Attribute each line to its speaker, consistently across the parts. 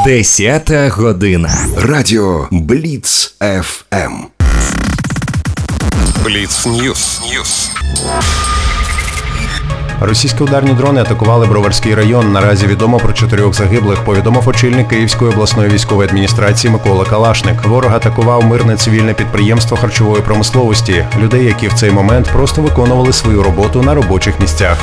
Speaker 1: 10 година.
Speaker 2: Радіо Бліц ФМ.
Speaker 3: Бліц Ньюс.
Speaker 4: Російські ударні дрони атакували Броварський район. Наразі відомо про 4 загиблих, повідомив очільник Київської обласної військової адміністрації Микола Калашник. Ворог атакував мирне цивільне підприємство харчової промисловості. Людей, які в цей момент просто виконували свою роботу на робочих місцях.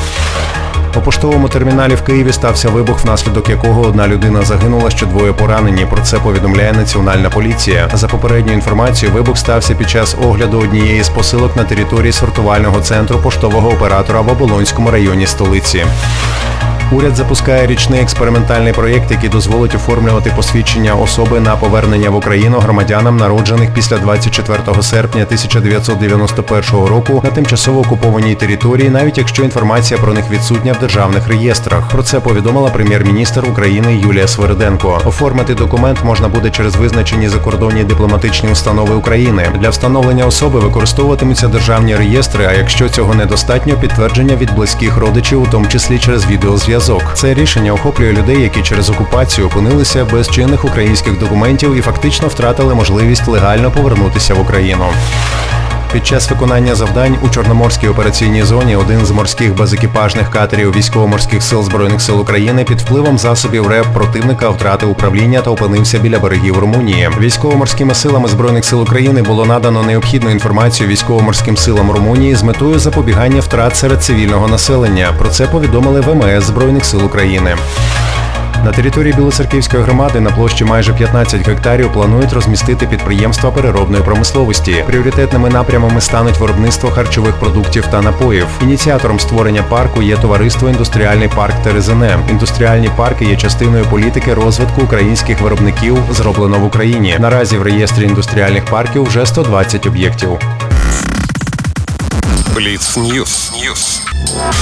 Speaker 4: У поштовому терміналі в Києві стався вибух, внаслідок якого одна людина загинула, ще 2 поранені. Про це повідомляє Національна поліція. За попередньою інформацією, вибух стався під час огляду однієї з посилок на території сортувального центру поштового оператора в Оболонському районі столиці. Уряд запускає річний експериментальний проєкт, який дозволить оформлювати посвідчення особи на повернення в Україну громадянам, народжених після 24 серпня 1991 року на тимчасово окупованій території, навіть якщо інформація про них відсутня в державних реєстрах. Про це повідомила прем'єр-міністр України Юлія Свериденко. Оформити документ можна буде через визначені закордонні дипломатичні установи України. Для встановлення особи використовуватимуться державні реєстри, а якщо цього недостатньо, підтвердження від близьких родичів, у тому числі через відеозв'язок. Це рішення охоплює людей, які через окупацію опинилися без чинних українських документів і фактично втратили можливість легально повернутися в Україну. Під час виконання завдань у Чорноморській операційній зоні один з морських безекіпажних катерів Військово-морських сил Збройних сил України під впливом засобів РЕБ противника втратив управління та опинився біля берегів Румунії. Військово-морськими силами Збройних сил України було надано необхідну інформацію Військово-морським силам Румунії з метою запобігання втрат серед цивільного населення. Про це повідомили ВМС Збройних сил України. На території Білоцерківської громади на площі майже 15 гектарів планують розмістити підприємства переробної промисловості. Пріоритетними напрямами стануть виробництво харчових продуктів та напоїв. Ініціатором створення парку є товариство «Індустріальний парк Терезине». Індустріальні парки є частиною політики розвитку українських виробників, зроблено в Україні. Наразі в реєстрі індустріальних парків вже 120 об'єктів.
Speaker 3: Бліц Ньюс.